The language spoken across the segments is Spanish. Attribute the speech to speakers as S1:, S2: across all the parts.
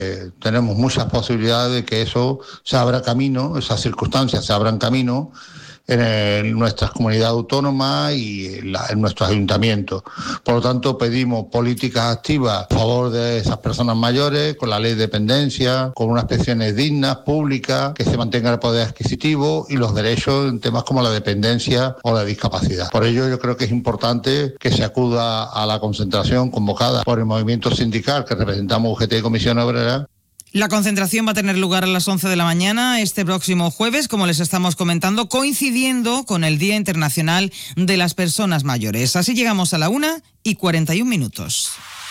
S1: Tenemos muchas posibilidades de que eso se abra camino, esas circunstancias se abran camino en nuestras comunidades autónomas y en nuestros ayuntamientos. Por lo tanto, pedimos políticas activas a favor de esas personas mayores, con la ley de dependencia, con unas pensiones dignas, públicas, que se mantenga el poder adquisitivo y los derechos en temas como la dependencia o la discapacidad. Por ello, yo creo que es importante que se acuda a la concentración convocada por el movimiento sindical que representamos UGT y Comisión Obrera.
S2: La concentración va a tener lugar a las 11 de la mañana este próximo jueves, como les estamos comentando, coincidiendo con el Día Internacional de las Personas Mayores. Así llegamos a la 1:41.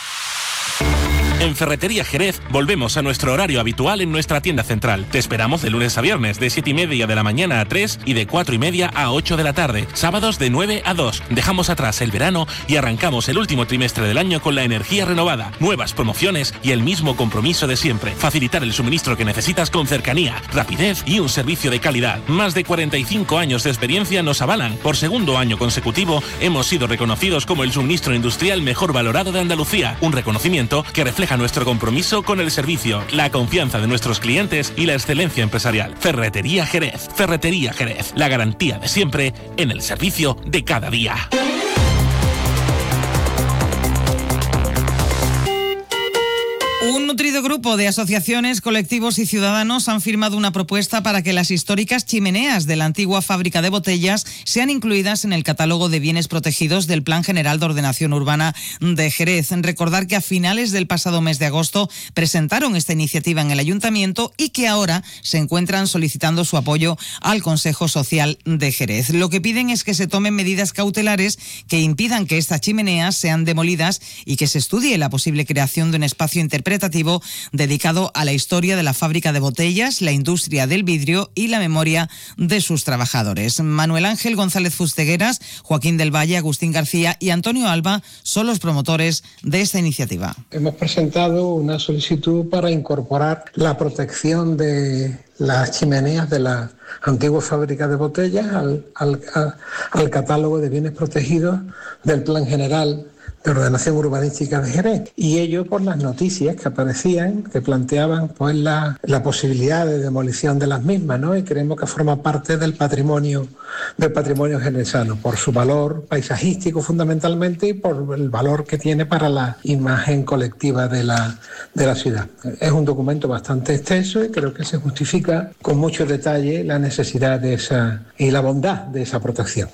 S3: En Ferretería Jerez volvemos a nuestro horario habitual en nuestra tienda central. Te esperamos de lunes a viernes de 7:30 de la mañana a 3 y de 4:30 a 8 de la tarde. Sábados de 9 a 2. Dejamos atrás el verano y arrancamos el último trimestre del año con la energía renovada, nuevas promociones y el mismo compromiso de siempre. Facilitar el suministro que necesitas con cercanía, rapidez y un servicio de calidad. Más de 45 años de experiencia nos avalan. Por segundo año consecutivo hemos sido reconocidos como el suministro industrial mejor valorado de Andalucía. Un reconocimiento que refleja nuestro compromiso con el servicio, la confianza de nuestros clientes y la excelencia empresarial. Ferretería Jerez. Ferretería Jerez. La garantía de siempre en el servicio de cada día.
S2: Un nutrido grupo de asociaciones, colectivos y ciudadanos han firmado una propuesta para que las históricas chimeneas de la antigua fábrica de botellas sean incluidas en el catálogo de bienes protegidos del Plan General de Ordenación Urbana de Jerez. Recordar que a finales del pasado mes de agosto presentaron esta iniciativa en el Ayuntamiento y que ahora se encuentran solicitando su apoyo al Consejo Social de Jerez. Lo que piden es que se tomen medidas cautelares que impidan que estas chimeneas sean demolidas y que se estudie la posible creación de un espacio interpretativo dedicado a la historia de la fábrica de botellas, la industria del vidrio y la memoria de sus trabajadores. Manuel Ángel González Fustegueras, Joaquín del Valle, Agustín García y Antonio Alba son los promotores de esta iniciativa.
S4: Hemos presentado una solicitud para incorporar la protección de las chimeneas de la antigua fábrica de botellas al catálogo de bienes protegidos del Plan General de Ordenación Urbanística de Jerez, y ello por las noticias que aparecían, que planteaban pues la posibilidad de demolición de las mismas, ¿no? Y creemos que forma parte del patrimonio jerezano, por su valor paisajístico fundamentalmente y por el valor que tiene para la imagen colectiva de la ciudad. Es un documento bastante extenso y creo que se justifica con mucho detalle la necesidad de esa y la bondad de esa protección.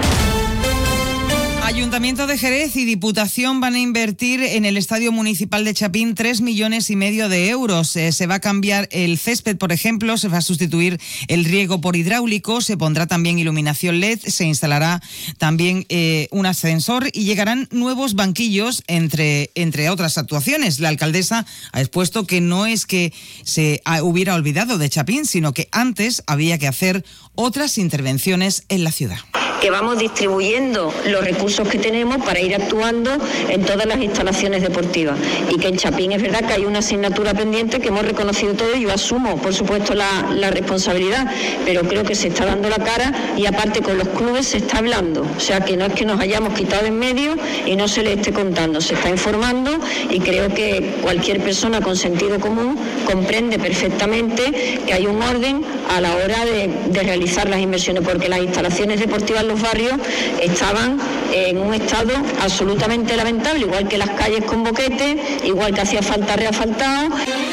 S2: Ayuntamiento de Jerez y Diputación van a invertir en el Estadio Municipal de Chapín 3,5 millones de euros. Se va a cambiar el césped, por ejemplo, se va a sustituir el riego por hidráulico, se pondrá también iluminación LED, se instalará también un ascensor y llegarán nuevos banquillos, entre otras actuaciones. La alcaldesa ha expuesto que no es que se hubiera olvidado de Chapín, sino que antes había que hacer otras intervenciones en la ciudad.
S5: Que vamos distribuyendo los recursos que tenemos para ir actuando en todas las instalaciones deportivas, y que en Chapín es verdad que hay una asignatura pendiente que hemos reconocido todos. Yo asumo, por supuesto, la responsabilidad, pero creo que se está dando la cara y aparte con los clubes se está hablando, o sea que no es que nos hayamos quitado en medio y no se le esté contando, se está informando, y creo que cualquier persona con sentido común comprende perfectamente que hay un orden a la hora de realizar las inversiones, porque las instalaciones deportivas los barrios estaban en un estado absolutamente lamentable, igual que las calles con boquete, igual que hacía falta reasfaltado.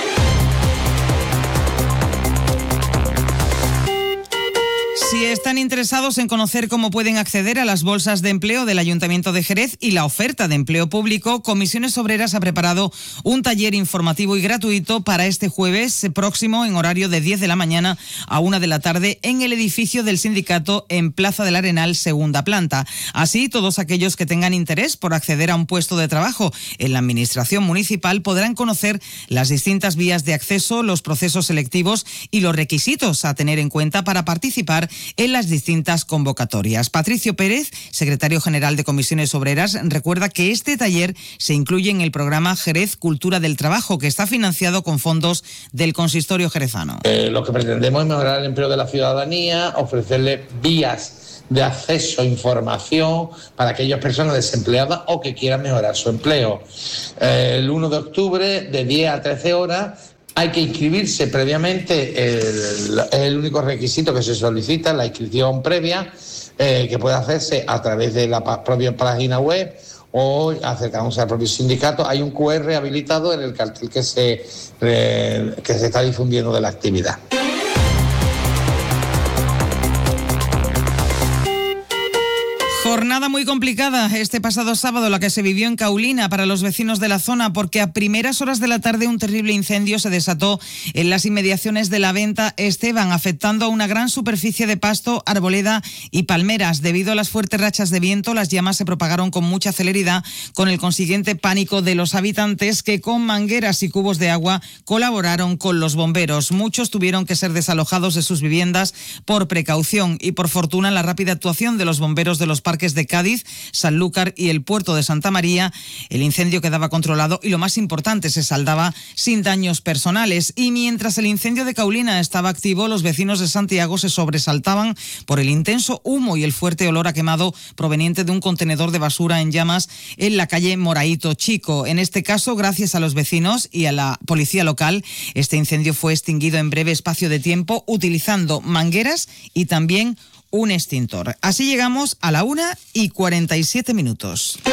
S2: Si están interesados en conocer cómo pueden acceder a las bolsas de empleo del Ayuntamiento de Jerez y la oferta de empleo público, Comisiones Obreras ha preparado un taller informativo y gratuito para este jueves próximo en horario de 10 de la mañana a 1 de la tarde en el edificio del sindicato en Plaza del Arenal, segunda planta. Así, todos aquellos que tengan interés por acceder a un puesto de trabajo en la administración municipal podrán conocer las distintas vías de acceso, los procesos selectivos y los requisitos a tener en cuenta para participar en las distintas convocatorias. Patricio Pérez, secretario general de Comisiones Obreras, recuerda que este taller se incluye en el programa Jerez Cultura del Trabajo, que está financiado con fondos del Consistorio jerezano.
S6: Lo que pretendemos es mejorar el empleo de la ciudadanía, ofrecerle vías de acceso a información para aquellas personas desempleadas o que quieran mejorar su empleo. El 1 de octubre, de 10 a 13 horas, hay que inscribirse previamente, es el único requisito que se solicita, la inscripción previa, que puede hacerse a través de la propia página web o acercándose al propio sindicato. Hay un QR habilitado en el cartel que se está difundiendo de la actividad.
S2: Jornada muy complicada este pasado sábado, la que se vivió en Caulina para los vecinos de la zona, porque a primeras horas de la tarde un terrible incendio se desató en las inmediaciones de la Venta Esteban, afectando a una gran superficie de pasto, arboleda y palmeras. Debido a las fuertes rachas de viento, las llamas se propagaron con mucha celeridad, con el consiguiente pánico de los habitantes, que con mangueras y cubos de agua colaboraron con los bomberos. Muchos tuvieron que ser desalojados de sus viviendas por precaución y, por fortuna, la rápida actuación de los bomberos de los parques de Cádiz, Sanlúcar y el puerto de Santa María, el incendio quedaba controlado y, lo más importante, se saldaba sin daños personales. Y mientras el incendio de Caulina estaba activo, los vecinos de Santiago se sobresaltaban por el intenso humo y el fuerte olor a quemado proveniente de un contenedor de basura en llamas en la calle Moraíto Chico. En este caso, gracias a los vecinos y a la policía local, este incendio fue extinguido en breve espacio de tiempo utilizando mangueras y también un extintor. Así llegamos a la 1:47.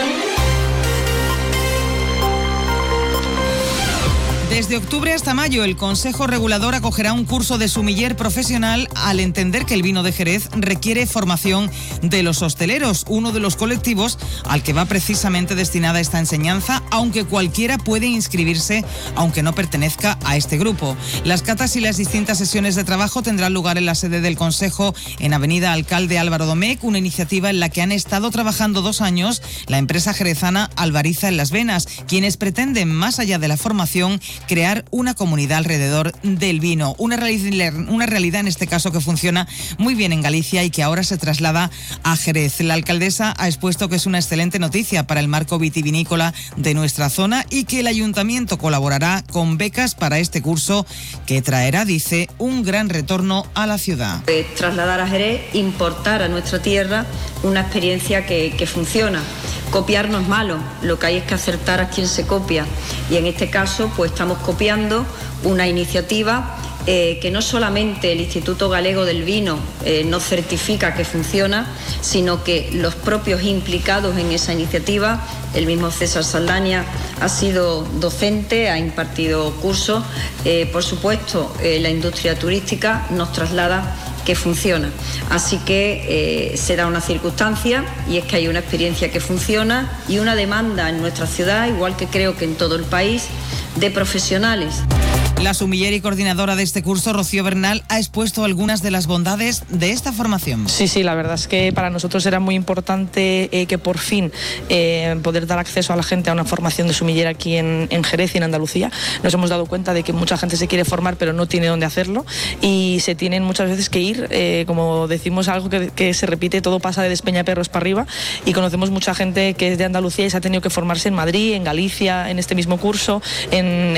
S2: Desde octubre hasta mayo, el Consejo Regulador acogerá un curso de sumiller profesional al entender que el vino de Jerez requiere formación de los hosteleros, uno de los colectivos al que va precisamente destinada esta enseñanza, aunque cualquiera puede inscribirse, aunque no pertenezca a este grupo. Las catas y las distintas sesiones de trabajo tendrán lugar en la sede del Consejo, en Avenida Alcalde Álvaro Domecq, una iniciativa en la que han estado trabajando 2 años la empresa jerezana Albariza en Las Venas, quienes pretenden, más allá de la formación, crear una comunidad alrededor del vino, una realidad en este caso que funciona muy bien en Galicia y que ahora se traslada a Jerez. La alcaldesa ha expuesto que es una excelente noticia para el marco vitivinícola de nuestra zona y que el ayuntamiento colaborará con becas para este curso que traerá, dice, un gran retorno a la ciudad.
S5: Trasladar a Jerez, importar a nuestra tierra una experiencia que funciona. Copiar no es malo, lo que hay es que acertar a quien se copia, y en este caso pues estamos copiando una iniciativa que no solamente el Instituto Galego del Vino nos certifica que funciona, sino que los propios implicados en esa iniciativa, el mismo César Saldaña ha sido docente, ha impartido cursos, por supuesto la industria turística nos traslada que funciona. Así que se da una circunstancia, y es que hay una experiencia que funciona y una demanda en nuestra ciudad, igual que creo que en todo el país, de profesionales.
S2: La sumiller y coordinadora de este curso, Rocío Bernal, ha expuesto algunas de las bondades de esta formación.
S7: Sí, la verdad es que para nosotros era muy importante que por fin poder dar acceso a la gente a una formación de sumiller aquí en Jerez y en Andalucía. Nos hemos dado cuenta de que mucha gente se quiere formar pero no tiene dónde hacerlo, y se tienen muchas veces que ir, como decimos, algo que se repite, todo pasa de Despeñaperros para arriba, y conocemos mucha gente que es de Andalucía y se ha tenido que formarse en Madrid, en Galicia, en este mismo curso, en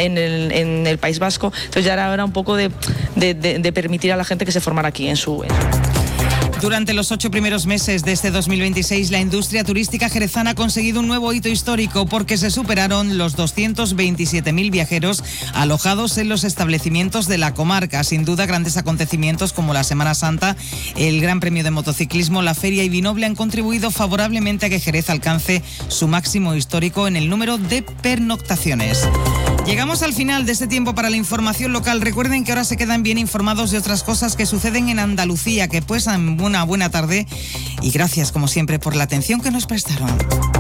S7: el País Vasco. Entonces ya era un poco de permitir a la gente que se formara aquí en su...
S2: Durante los 8 primeros meses de este 2026, la industria turística jerezana ha conseguido un nuevo hito histórico, porque se superaron los 227.000 viajeros alojados en los establecimientos de la comarca. Sin duda, grandes acontecimientos como la Semana Santa, el Gran Premio de Motociclismo, la Feria y Vinoble han contribuido favorablemente a que Jerez alcance su máximo histórico en el número de pernoctaciones. Llegamos al final de este tiempo para la información local. Recuerden que ahora se quedan bien informados de otras cosas que suceden en Andalucía. Que pasen una buena tarde y gracias, como siempre, por la atención que nos prestaron.